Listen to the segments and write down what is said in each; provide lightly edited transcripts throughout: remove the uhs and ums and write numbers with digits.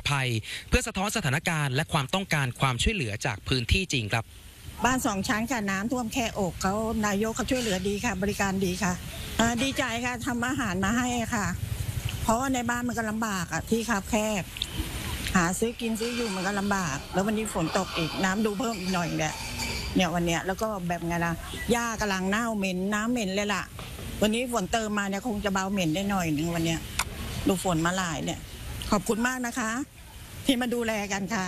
ภัยเพื่อสะท้อนสถานการณ์และความต้องการความช่วยเหลือจากพื้นที่จริงครับบ้าน2 ชั้นค่ะน้ำท่วมแค่อกเขานายกเขาช่วยเหลือดีค่ะบริการดีค่ะดีใจค่ะทำอาหารมาให้ค่ะเพราะว่าในบ้านมันก็ลำบากอ่ะที่คับแคบหาซื้อกินซื้ออยู่มันก็ลำบากแล้ววันนี้ฝนตกอีกน้ำดูเพิ่มอีกหน่อยเนี่ยวันเนี้ยแล้วก็แบบไงล่ะหญ้ากำลังเน่าเหม็นน้ำเหม็นเลยล่ะวันนี้ฝนเติมมาเนี่ยคงจะเบาเหม็นได้หน่อยนึงวันเนี้ยดูฝนมาหลายเนี่ยขอบคุณมากนะคะที่มาดูแลกันค่ะ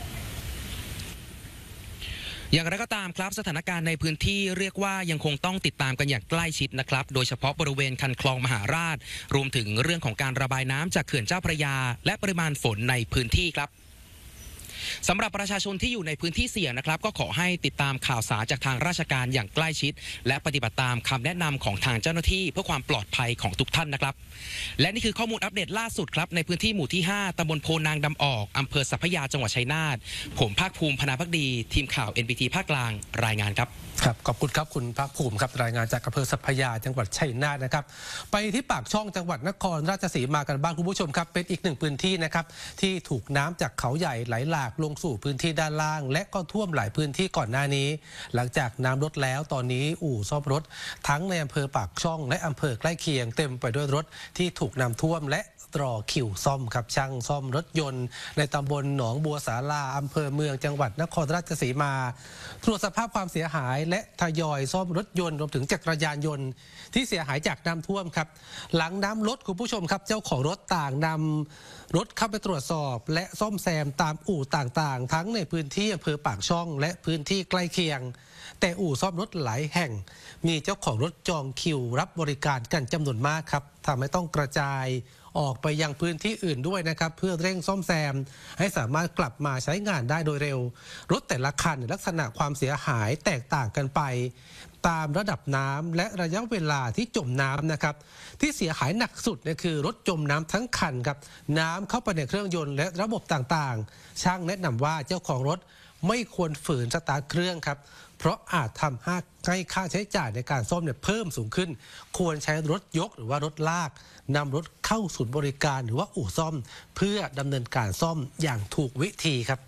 อย่างไรก็ตามครับสถานการณ์ในพื้นที่เรียกว่ายังคงต้องติดตามกันอย่างใกล้ชิดนะครับโดยเฉพาะบริเวณคันคลองมหาราชรวมถึงเรื่องของการระบายน้ำจากเขื่อนเจ้าพระยาและปริมาณฝนในพื้นที่ครับสำหรับประชาชนที่อยู่ในพื้นที่เสี่ยงนะครับก็ขอให้ติดตามข่าวสารจากทางราชการอย่างใกล้ชิดและปฏิบัติตามคำแนะนำของทางเจ้าหน้าที่เพื่อความปลอดภัยของทุกท่านนะครับและนี่คือข้อมูลอัปเดตล่าสุดครับในพื้นที่หมู่ที่5ตำบลโพนางดำออกอำเภอสัพพยาจังหวัดชัยนาทผมภาคภูมิพนาภักดีทีมข่าว NBT ภาคกลางรายงานครับขอบคุณครับคุณภาคภูมิครับรายงานจากอำเภอสัพพยาจังหวัดชัยนาทนะครับไปที่ปากช่องจังหวัดนครราชสีมากันบ้างคุณผู้ชมครับเป็นอีกหนึ่งพื้นที่นะครับที่ถูกน้ำจากเขาใหญ่ไหลหลากลงสู่พื้นที่ด้านล่างและก็ท่วมหลายพื้นที่ก่อนหน้านี้หลังจากน้ำลดแล้วตอนนี้อู่ซ่อมรถทั้งในอำเภอปากช่องและอำเภอใกล้เคียงเต็มไปด้วยรถที่ถูกน้ำท่วมและรอคิวซ่อมครับช่างซ่อมรถยนต์ในตำบลหนองบัวสาราอำเภอเมืองจังหวัดนครราชสีมาตรวจสภาพความเสียหายและทยอยซ่อมรถยนต์รวมถึงจักรยานยนต์ที่เสียหายจากน้ำท่วมครับหลังน้ำลดคุณผู้ชมครับเจ้าของรถต่างนำรถเข้าไปตรวจสอบและซ่อมแซมตามอู่ต่างๆทั้งในพื้นที่อำเภอปากช่องและพื้นที่ใกล้เคียงแต่อู่ซ่อมรถหลายแห่งมีเจ้าของรถจองคิวรับบริการกันจำนวนมากครับทำให้ต้องกระจายออกไปยังพื้นที่อื่นด้วยนะครับเพื่อเร่งซ่อมแซมให้สามารถกลับมาใช้งานได้โดยเร็วรถแต่ละคันลักษณะความเสียหายแตกต่างกันไปตามระดับน้ำและระยะเวลาที่จมน้ำนะครับที่เสียหายหนักสุดเนี่ยคือรถจมน้ำทั้งคันครับน้ำเข้าไปในเครื่องยนต์และระบบต่างๆช่างแนะนำว่าเจ้าของรถไม่ควรฝืนสตาร์ทเครื่องครับเพราะอาจทำให้ค่าใช้จ่ายในการซ่อมเนี่ยเพิ่มสูงขึ้นควรใช้รถยกหรือว่ารถลากนำรถเข้าศูนย์บริการหรือว่าอู่ซ่อมเพื่อดำเนินการซ่อมอย่างถูกวิธีครับ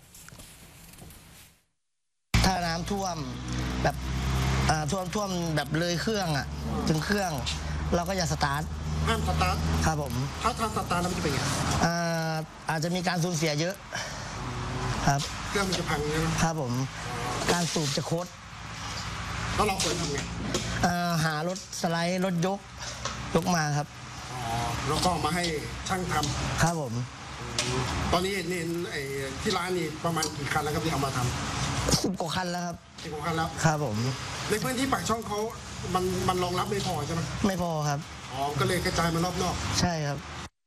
ถ้าน้ำท่วมแบบท่วมแบบเลยเครื่องถึงเครื่องเราก็อย่าสตาร์ทห้ามสตาร์ทครับผมถ้าสตาร์ทแล้วมันจะเป็นไงอาจจะมีการสูญเสียเยอะครับเครื่องมันจะพังนะครับผมการสูบจะคดแล้วเราควรทำไงหารถสไลด์รถยกมาครับแล้วก็มาให้ช่างทำครับผมตอนนี้นี่ที่ร้านนี่ประมาณกี่คันแล้วครับที่เอามาทำ10 กว่าคันแล้วครับ 10 กว่าคันแล้วครับผมในพื้นที่ปากช่องเขามันรองรับไม่พอใช่ไหมไม่พอครับก็เลยกระจายมารอบนอกใช่ครับ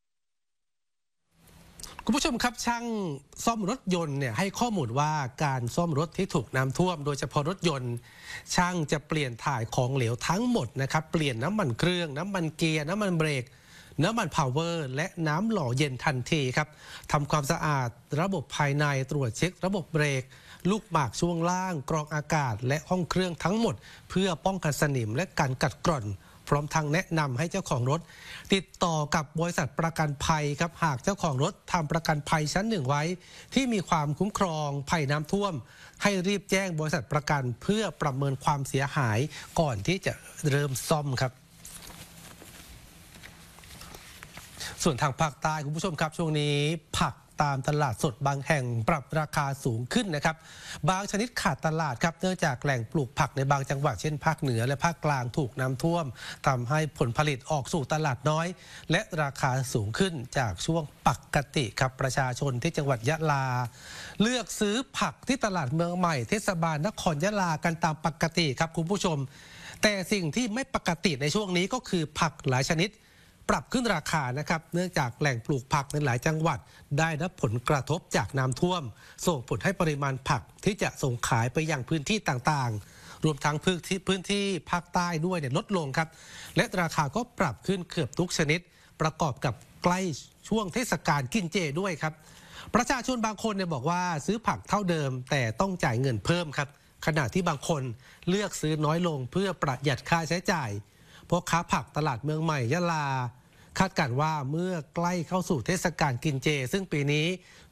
คุณผู้ชมครับช่างซ่อมรถยนต์เนี่ยให้ข้อมูลว่าการซ่อมรถที่ถูกน้ำท่วมโดยเฉพาะรถยนต์ช่างจะเปลี่ยนถ่ายของเหลวทั้งหมดนะครับเปลี่ยนน้ำมันเครื่องน้ำมันเกียร์น้ำมันเบรกน้ำมันพาวเวอร์และน้ำหล่อเย็นทันทีครับทำความสะอาดระบบภายในตรวจเช็คระบบเบรกลูกหมากช่วงล่างกรองอากาศและห้องเครื่องทั้งหมดเพื่อป้องกันสนิมและการกัดกร่อนพร้อมทางแนะนำให้เจ้าของรถติดต่อกับบริษัทประกันภัยครับหากเจ้าของรถทำประกันภัยชั้น1ไว้ที่มีความคุ้มครองภัยน้ำท่วมให้รีบแจ้งบริษัทประกันเพื่อประเมินความเสียหายก่อนที่จะเริ่มซ่อมครับส่วนทางภาคใต้คุณผู้ชมครับช่วงนี้ผักตามตลาดสดบางแห่งปรับราคาสูงขึ้นนะครับบางชนิดขาดตลาดครับเนื่องจากแหล่งปลูกผักในบางจังหวัดเช่นภาคเหนือและภาคกลางถูกน้ำท่วมทำให้ผลผลิตออกสู่ตลาดน้อยและราคาสูงขึ้นจากช่วงปกติครับประชาชนที่จังหวัดยะลาเลือกซื้อผักที่ตลาดเมืองใหม่เทศบาลนครยะลากันตามปกติครับคุณผู้ชมแต่สิ่งที่ไม่ปกติในช่วงนี้ก็คือผักหลายชนิดปรับขึ้นราคานะครับเนื่องจากแหล่งปลูกผักในหลายจังหวัดได้รับผลกระทบจากน้ำท่วมส่งผลให้ปริมาณผักที่จะส่งขายไปยังพื้นที่ต่างๆรวมทั้งพื้นที่ภาคใต้ด้วยลดลงครับและราคาก็ปรับขึ้นเกือบทุกชนิดประกอบกับใกล้ช่วงเทศกาลกินเจด้วยครับประชาชนบางคนบอกว่าซื้อผักเท่าเดิมแต่ต้องจ่ายเงินเพิ่มครับขณะที่บางคนเลือกซื้อน้อยลงเพื่อประหยัดค่าใช้จ่ายพ่อค้าผักตลาดเมืองใหม่ยะลาคาดการณ์ว่าเมื่อใกล้เข้าสู่เทศกาลกินเจซึ่งปีนี้